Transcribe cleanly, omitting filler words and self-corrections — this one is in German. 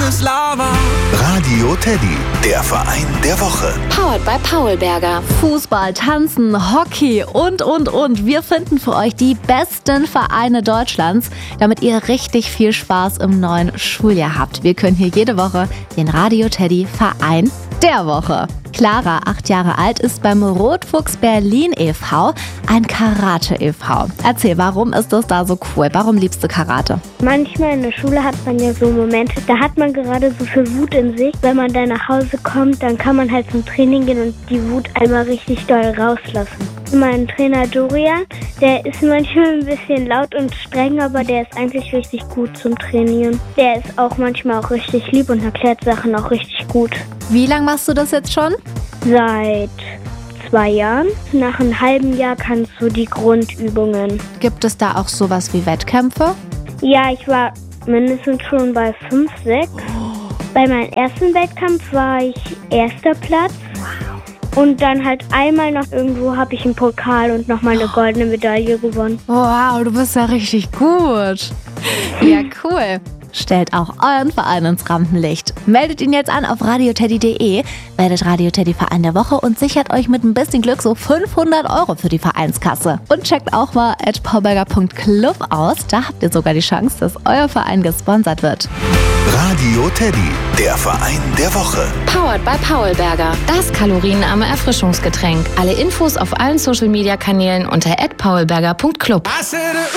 grünes Lava. Radio Teddy, der Verein der Woche. Powered by Paulberger. Fußball, Tanzen, Hockey und. Wir finden für euch die besten Vereine Deutschlands, damit ihr richtig viel Spaß im neuen Schuljahr habt. Wir können hier jede Woche den Radio Teddy Verein der Woche. Clara, 8 Jahre alt, ist beim Rotfuchs Berlin e.V. ein Karate e.V. Erzähl, warum ist das da so cool? Warum liebst du Karate? Manchmal in der Schule hat man ja so Momente, da hat man gerade so viel Wut in sich. Wenn man dann nach Hause kommt, dann kann man halt zum Training gehen und die Wut einmal richtig doll rauslassen. Mein Trainer Dorian, der ist manchmal ein bisschen laut und streng, aber der ist eigentlich richtig gut zum Trainieren. Der ist auch manchmal auch richtig lieb und erklärt Sachen auch richtig gut. Wie lange machst du das jetzt schon? Seit 2 Jahren. Nach einem halben Jahr kannst du die Grundübungen. Gibt es da auch sowas wie Wettkämpfe? Ja, ich war mindestens schon bei 5, 6. Bei meinem ersten Wettkampf war ich 1. Platz. Und dann halt einmal noch irgendwo habe ich einen Pokal und nochmal eine goldene Medaille gewonnen. Wow, du bist ja richtig gut. Ja, cool. Stellt auch euren Verein ins Rampenlicht. Meldet ihn jetzt an auf radioteddy.de, werdet Radio Teddy Verein der Woche und sichert euch mit ein bisschen Glück so 500 € für die Vereinskasse. Und checkt auch mal @paulberger.club aus. Da habt ihr sogar die Chance, dass euer Verein gesponsert wird. Radio Teddy, der Verein der Woche. Powered by Paulberger. Das kalorienarme Erfrischungsgetränk. Alle Infos auf allen Social-Media-Kanälen unter @paulberger.club.